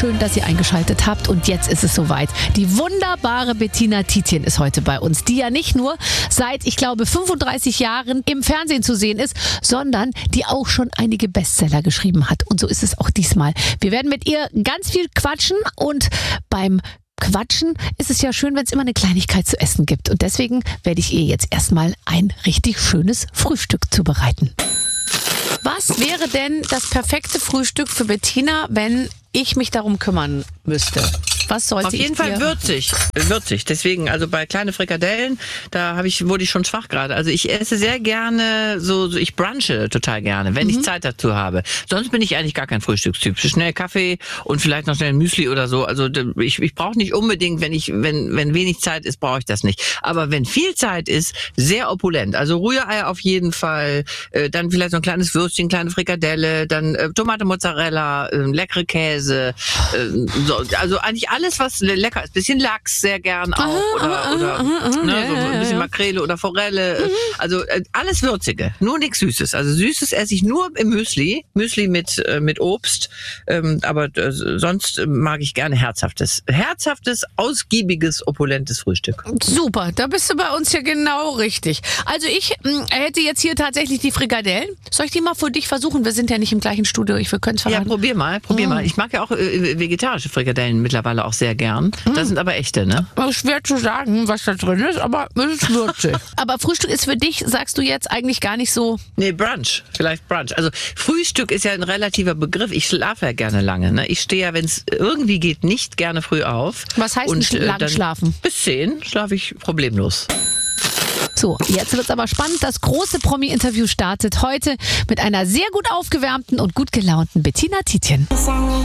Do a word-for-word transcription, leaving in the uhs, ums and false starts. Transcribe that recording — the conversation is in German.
Schön, dass ihr eingeschaltet habt und jetzt ist es soweit. Die wunderbare Bettina Tietjen ist heute bei uns, die ja nicht nur seit, ich glaube, fünfunddreißig Jahren im Fernsehen zu sehen ist, sondern die auch schon einige Bestseller geschrieben hat. Und so ist es auch diesmal. Wir werden mit ihr ganz viel quatschen und beim Quatschen ist es ja schön, wenn es immer eine Kleinigkeit zu essen gibt. Und deswegen werde ich ihr jetzt erstmal ein richtig schönes Frühstück zubereiten. Was wäre denn das perfekte Frühstück für Bettina, wenn ich mich darum kümmern müsste? Was sollte Auf jeden ich Fall dir? würzig. Würzig. Deswegen, also bei kleine Frikadellen, da habe ich, wurde ich schon schwach gerade. Also ich esse sehr gerne, so, so ich brunche total gerne, wenn mhm. ich Zeit dazu habe. Sonst bin ich eigentlich gar kein Frühstückstyp. Schnell Kaffee und vielleicht noch schnell ein Müsli oder so. Also ich, ich brauche nicht unbedingt, wenn ich, wenn, wenn wenig Zeit ist, brauche ich das nicht. Aber wenn viel Zeit ist, sehr opulent. Also Rührei auf jeden Fall, äh, dann vielleicht so ein kleines Würstchen, kleine Frikadelle, dann äh, Tomate, Mozzarella, äh, leckere Käse, äh, so, also eigentlich alles, was lecker ist. Bisschen Lachs sehr gern auch. Aha, oder aha, oder aha, aha, ne, ja, so ein bisschen ja. Makrele oder Forelle. Mhm. Also äh, alles Würzige. Nur nichts Süßes. Also Süßes esse ich nur im Müsli. Müsli mit, äh, mit Obst. Ähm, aber äh, sonst mag ich gerne herzhaftes. Herzhaftes, ausgiebiges, opulentes Frühstück. Super, da bist du bei uns ja genau richtig. Also ich mh, hätte jetzt hier tatsächlich die Frikadellen. Soll ich die mal für dich versuchen? Wir sind ja nicht im gleichen Studio. Ich, wir können es verraten. Ja, probier mal. Probier mhm. mal. Ich mag ja auch äh, vegetarische Frikadellen mittlerweile auch sehr gern. Mhm. Das sind aber echte, ne? Schwer zu sagen, was da drin ist, aber es ist würzig. Aber Frühstück ist für dich, sagst du jetzt, eigentlich gar nicht so... Nee, Brunch. Vielleicht Brunch. Also Frühstück ist ja ein relativer Begriff. Ich schlafe ja gerne lange. Ne? Ich stehe ja, wenn es irgendwie geht, nicht gerne früh auf. Was heißt Und, denn äh, lang dann schlafen? Bis zehn schlafe ich problemlos. So, jetzt wird's aber spannend. Das große Promi-Interview startet heute mit einer sehr gut aufgewärmten und gut gelaunten Bettina Tietjen.